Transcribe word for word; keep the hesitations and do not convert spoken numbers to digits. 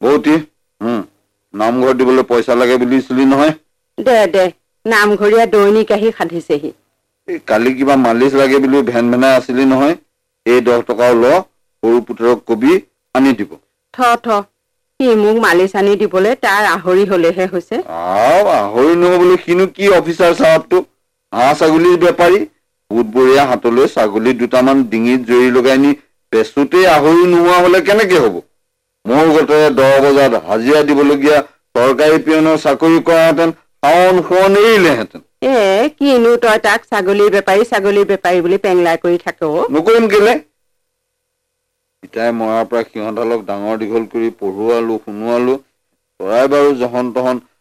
অতি উম নামঘৰ দিবলৈ পইচা লাগে বুলিছিলি নহয় দে দে নামঘৰীয়া দৈনিক আহি সাধিছেহি এই কালি কিবা মালিচ লাগে বুলি ভেন ভেনাই আছিলি নহয় এই দহ টকাও ল সৰু পুতৰক কবি আনি দিব থ থ সি মোক মালিচ আনি দিবলৈ তাৰ আহৰি হলেহে হৈছে আও আহৰি নহবলৈ সিনো কি অফিচাৰ চাহাবটো হাঁহ ছাগলীৰ বেপাৰী বুধবৰীয়া হাতলৈ ছাগলী দুটামান ডিঙিত জৰি লগাই নি পেচুতেই আহৰি নোহোৱা হলে কেনেকে হব মোৰ গতেৰে দহ বজাত হাজিৰা দিবলগীয়া চৰকাৰী পিয়নৰ চাকৰি কৰাহেঁতেন শাওন শোৱন এৰিলেহেঁতেন এ কিনো তই তাক ছাগলীৰ বেপাৰী ছাগলীৰ বেপাৰী বুলি পেংলাই কৰি থাক নকৰিম কেলে পিতাই মৰাৰ পৰা সিহঁতালক ডাঙৰ দীঘল কৰি পঢ়ুৱালো শুনোৱালো তৰাই বাৰু জহন তহন